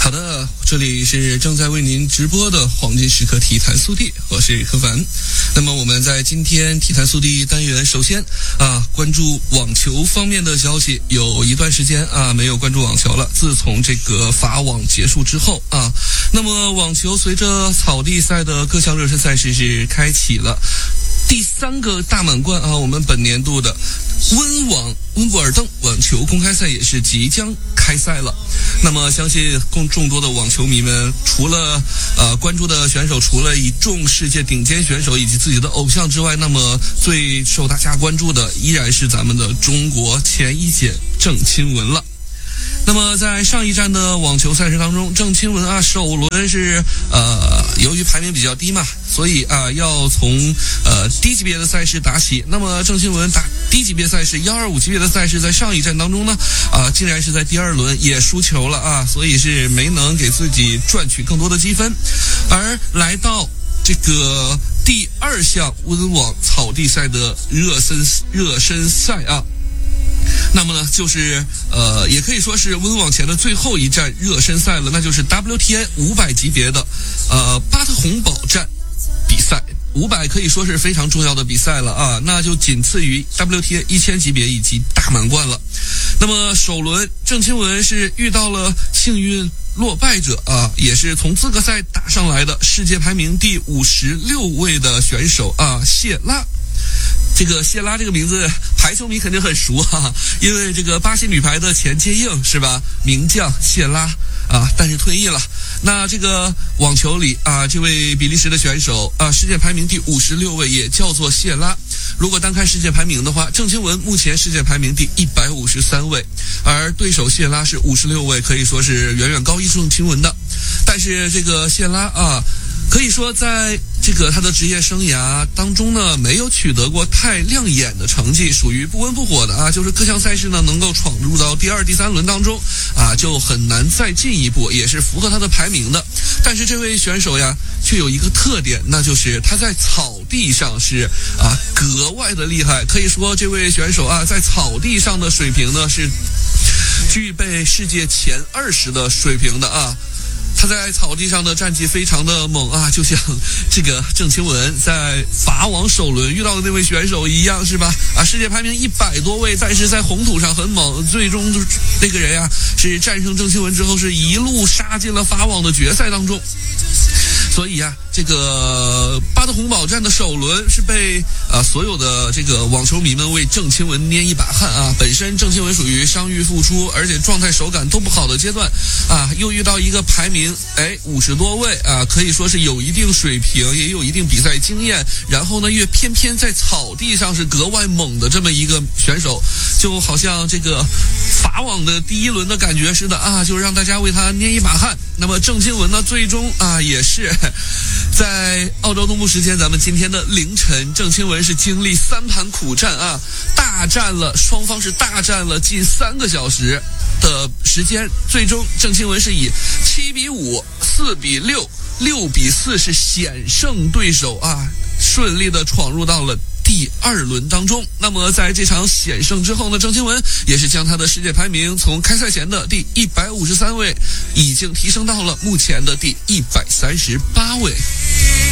好的，这里是正在为您直播的黄金时刻体坛速递，我是柯凡。那么我们在今天体坛速递单元，首先关注网球方面的消息。有一段时间没有关注网球了，自从这个法网结束之后那么网球随着草地赛的各项热身赛事是开启了第3个大满贯我们本年度的温布尔登网球公开赛也是即将开赛了。那么相信众多的网球迷们，除了关注的选手，除了以众世界顶尖选手以及自己的偶像之外，那么最受大家关注的依然是咱们的中国前一姐郑钦文了。那么在上一站的网球赛事当中，郑钦文首轮是由于排名比较低嘛，所以要从低级别的赛事打起。那么郑钦文打低级别赛事125级别的赛事，在上一站当中呢竟然是在第2轮也输球了所以是没能给自己赚取更多的积分。而来到这个第2项温网草地赛的热身赛那么呢，就是也可以说是温网前的最后一站热身赛了，那就是 WTA 500级别的巴特洪堡站比赛。500可以说是非常重要的比赛了那就仅次于 WTA 1000级别以及大满贯了。那么首轮郑钦文是遇到了幸运落败者也是从资格赛打上来的世界排名第56位的选手谢拉。这个谢拉这个名字排球迷肯定很熟因为这个巴西女排的前接应是吧，名将谢拉但是退役了。那这个网球里这位比利时的选手世界排名第56位也叫做谢拉。如果单看世界排名的话，郑钦文目前世界排名第153位，而对手谢拉是56位，可以说是远远高于郑钦文的。但是这个谢拉可以说在这个他的职业生涯当中呢，没有取得过太亮眼的成绩，属于不温不火的就是各项赛事呢能够闯入到第2、第3轮当中就很难再进一步，也是符合他的排名的。但是这位选手却有一个特点，那就是他在草地上是格外的厉害。可以说这位选手在草地上的水平呢是具备世界前20的水平的他在草地上的战绩非常的猛就像这个郑钦文在法网首轮遇到的那位选手一样是吧世界排名100多位，但是在红土上很猛，最终那个人是战胜郑钦文之后是一路杀进了法网的决赛当中。所以这个巴特洪堡站的首轮是被所有的这个网球迷们为郑钦文捏一把汗本身郑钦文属于伤愈复出，而且状态手感都不好的阶段又遇到一个排名50多位可以说是有一定水平，也有一定比赛经验，然后呢越偏偏在草地上是格外猛的这么一个选手，就好像这个法网的第1轮的感觉似的就让大家为他捏一把汗。那么郑钦文呢最终也是在澳洲东部时间咱们今天的凌晨，郑钦文是经历3盘苦战大战了，双方是大战了近3个小时的时间，最终郑钦文是以7比5、4比6、6比4是险胜对手顺利的闯入到了第2轮当中。那么在这场险胜之后呢，郑钦文也是将他的世界排名从开赛前的第153位已经提升到了目前的第138位。